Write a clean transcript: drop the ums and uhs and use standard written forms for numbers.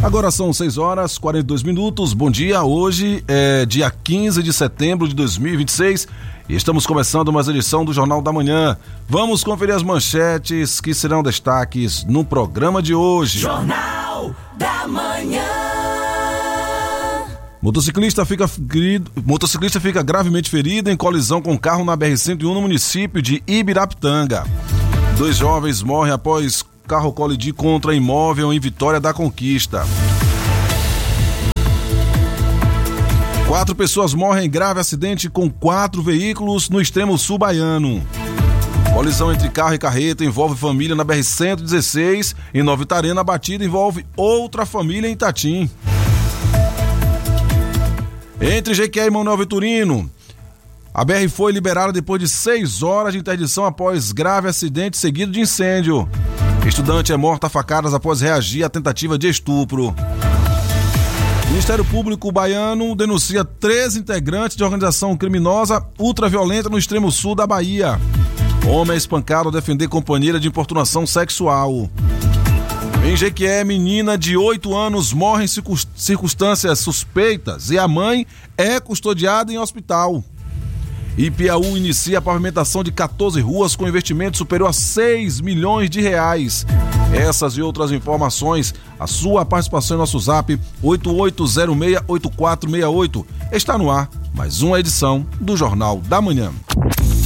Agora são 6h42. Bom dia, hoje é dia 15 de setembro de 2026 e estamos começando mais edição do Jornal da Manhã. Vamos conferir as manchetes que serão destaques no programa de hoje. Jornal da Manhã. Motociclista fica gravemente ferido em colisão com carro na BR-101 no município de Ibirapitanga. 2 jovens morrem após carro colidir contra imóvel em Vitória da Conquista. 4 pessoas morrem em grave acidente com 4 veículos no extremo sul baiano. Colisão entre carro e carreta envolve família na BR-116. Em Nova Itarena, a batida envolve outra família em Itatim. Entre Jequié e Manuel Vitorino, a BR foi liberada depois de 6 horas de interdição após grave acidente seguido de incêndio. Estudante é morta a facadas após reagir à tentativa de estupro. O Ministério Público baiano denuncia 13 integrantes de organização criminosa ultraviolenta no extremo sul da Bahia. Homem é espancado ao defender companheira de importunação sexual. Em Jequié, menina de 8 anos morre em circunstâncias suspeitas e a mãe é custodiada em hospital. E Piauí inicia a pavimentação de 14 ruas com investimento superior a 6 milhões de reais. Essas e outras informações, a sua participação em nosso zap 88068468. Está no ar mais uma edição do Jornal da Manhã.